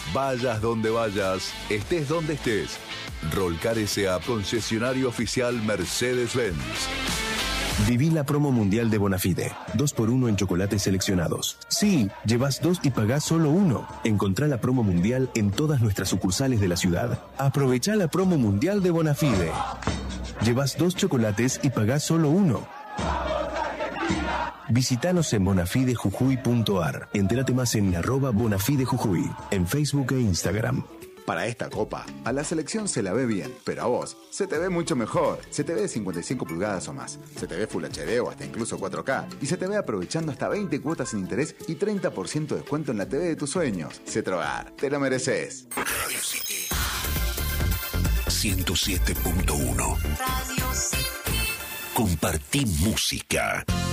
Vayas donde vayas, estés donde estés. Rolcar S.A., concesionario oficial Mercedes-Benz. Viví la promo mundial de Bonafide. 2x1 en chocolates seleccionados. Sí, llevas 2 y pagás solo 1. Encontrá la promo mundial en todas nuestras sucursales de la ciudad. Aprovechá la promo mundial de Bonafide. Llevas 2 chocolates y pagás solo 1. Visítanos en bonafidejujuy.ar. Entérate más en @bonafidejujuy, en Facebook e Instagram. Para esta copa, a la selección se la ve bien, pero a vos se te ve mucho mejor. Se te ve de 55 pulgadas o más, se te ve Full HD o hasta incluso 4K, y se te ve aprovechando hasta 20 cuotas sin interés y 30% de descuento en la TV de tus sueños. Cetrogar, te lo mereces. Radio City 107.1. Radio City. Compartí música.